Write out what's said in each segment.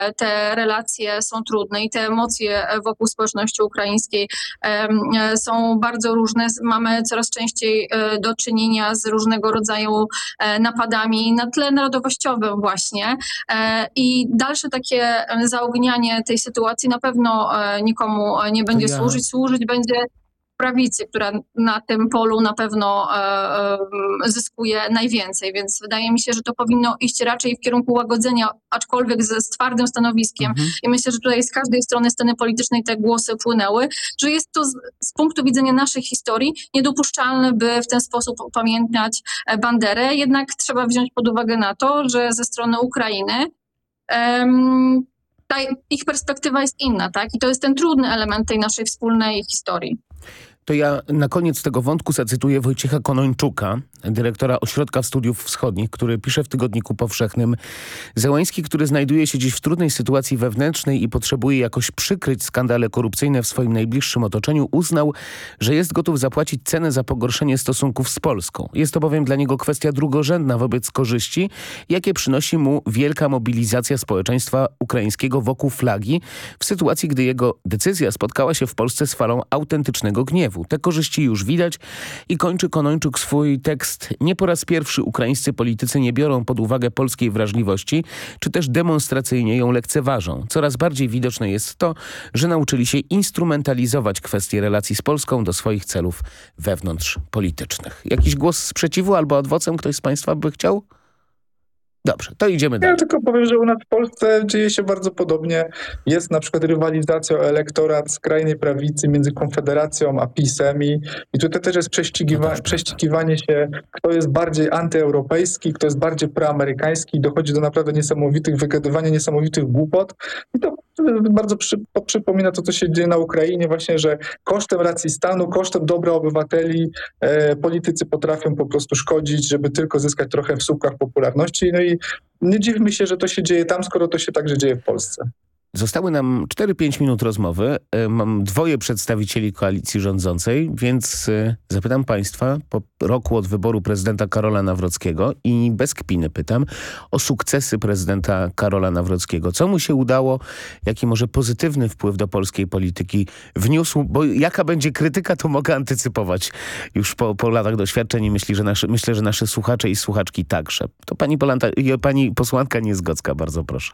te relacje są trudne i te emocje wokół społeczności ukraińskiej są bardzo różne. Mamy coraz częściej do czynienia z różnego rodzaju napadami na tle narodowościowym właśnie. I dalsze takie zaognianie tej sytuacji na pewno nikomu nie będzie służyć. Służyć będzie prawicy, która na tym polu na pewno zyskuje najwięcej, więc wydaje mi się, że to powinno iść raczej w kierunku łagodzenia, aczkolwiek z twardym stanowiskiem. I myślę, że tutaj z każdej strony sceny politycznej te głosy płynęły, że jest to z punktu widzenia naszej historii niedopuszczalne, by w ten sposób upamiętniać Banderę. Jednak trzeba wziąć pod uwagę na to, że ze strony Ukrainy ich perspektywa jest inna, tak? I to jest ten trudny element tej naszej wspólnej historii. To ja na koniec tego wątku zacytuję Wojciecha Konończuka, dyrektora Ośrodka Studiów Wschodnich, który pisze w Tygodniku Powszechnym: Zełański, który znajduje się dziś w trudnej sytuacji wewnętrznej i potrzebuje jakoś przykryć skandale korupcyjne w swoim najbliższym otoczeniu, uznał, że jest gotów zapłacić cenę za pogorszenie stosunków z Polską. Jest to bowiem dla niego kwestia drugorzędna wobec korzyści, jakie przynosi mu wielka mobilizacja społeczeństwa ukraińskiego wokół flagi, w sytuacji, gdy jego decyzja spotkała się w Polsce z falą autentycznego gniewu. Te korzyści już widać i kończy Konończuk swój tekst: nie po raz pierwszy ukraińscy politycy nie biorą pod uwagę polskiej wrażliwości, czy też demonstracyjnie ją lekceważą. Coraz bardziej widoczne jest to, że nauczyli się instrumentalizować kwestie relacji z Polską do swoich celów wewnątrzpolitycznych. Jakiś głos sprzeciwu albo adwocem ktoś z Państwa by chciał? Dobrze, to idziemy dalej. Ja tylko powiem, że u nas w Polsce dzieje się bardzo podobnie. Jest na przykład rywalizacja o elektorat skrajnej prawicy między Konfederacją a PiS-em i tutaj też jest prześcigiwanie się, kto jest bardziej antyeuropejski, kto jest bardziej proamerykański. Dochodzi do naprawdę wygadywania niesamowitych głupot. I to bardzo przypomina to, co się dzieje na Ukrainie właśnie, że kosztem racji stanu, kosztem dobra obywateli politycy potrafią po prostu szkodzić, żeby tylko zyskać trochę w słupkach popularności. No i nie dziwmy się, że to się dzieje tam, skoro to się także dzieje w Polsce. Zostały nam 4-5 minut rozmowy. Mam dwoje przedstawicieli koalicji rządzącej, więc zapytam Państwa po roku od wyboru prezydenta Karola Nawrockiego i bez kpiny pytam o sukcesy prezydenta Karola Nawrockiego. Co mu się udało? Jaki może pozytywny wpływ do polskiej polityki wniósł? Bo jaka będzie krytyka, to mogę antycypować już po latach doświadczeń i myślę, że nasze słuchacze i słuchaczki także. To pani posłanka Niezgocka, bardzo proszę.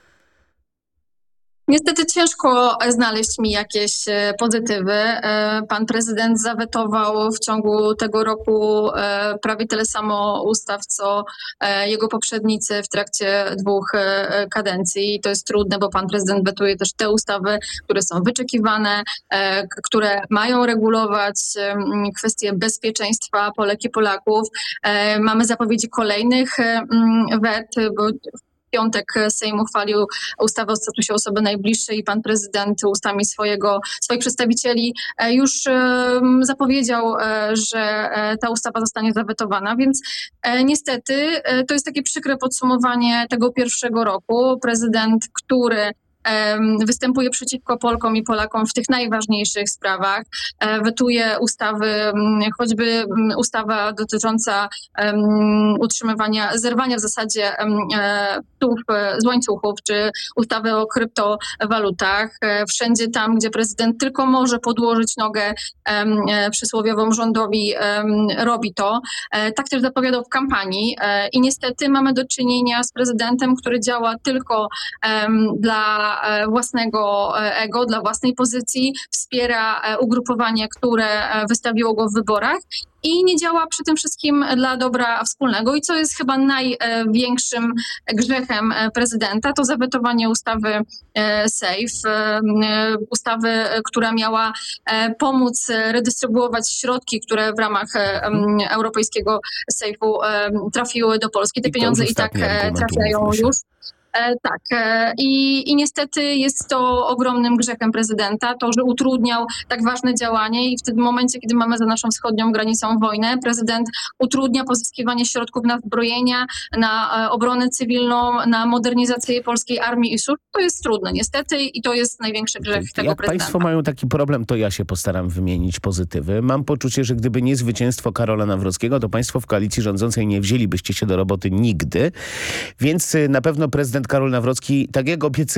Niestety ciężko znaleźć mi jakieś pozytywy. Pan prezydent zawetował w ciągu tego roku prawie tyle samo ustaw, co jego poprzednicy w trakcie 2 kadencji. I to jest trudne, bo pan prezydent wetuje też te ustawy, które są wyczekiwane, które mają regulować kwestie bezpieczeństwa Polek i Polaków. Mamy zapowiedzi kolejnych wet, bo w piątek Sejm uchwalił ustawę o statusie osoby najbliższej i pan prezydent ustami swoich przedstawicieli już zapowiedział, że ta ustawa zostanie zawetowana, więc niestety to jest takie przykre podsumowanie tego pierwszego roku. Prezydent, który występuje przeciwko Polkom i Polakom w tych najważniejszych sprawach, wetuje ustawy, choćby ustawa dotycząca zerwania w zasadzie psów z łańcuchów, czy ustawy o kryptowalutach. Wszędzie tam, gdzie prezydent tylko może podłożyć nogę przysłowiową rządowi, robi to. Tak też zapowiadał w kampanii i niestety mamy do czynienia z prezydentem, który działa tylko dla własnego ego, dla własnej pozycji, wspiera ugrupowanie, które wystawiło go w wyborach i nie działa przy tym wszystkim dla dobra wspólnego. I co jest chyba największym grzechem prezydenta, to zawetowanie ustawy SAFE, ustawy, która miała pomóc redystrybuować środki, które w ramach europejskiego SAFE-u trafiły do Polski. Te pieniądze i tak trafiają już. Tak. I niestety jest to ogromnym grzechem prezydenta, to, że utrudniał tak ważne działanie i w tym momencie, kiedy mamy za naszą wschodnią granicą wojnę, prezydent utrudnia pozyskiwanie środków na zbrojenia, na obronę cywilną, na modernizację polskiej armii i służb. To jest trudne niestety i to jest największy grzech tego Jak prezydenta. Państwo mają taki problem, to ja się postaram wymienić pozytywy. Mam poczucie, że gdyby nie zwycięstwo Karola Nawrockiego, to Państwo w koalicji rządzącej nie wzięlibyście się do roboty nigdy, więc na pewno prezydent Karol Nawrocki, tak jak obiecał,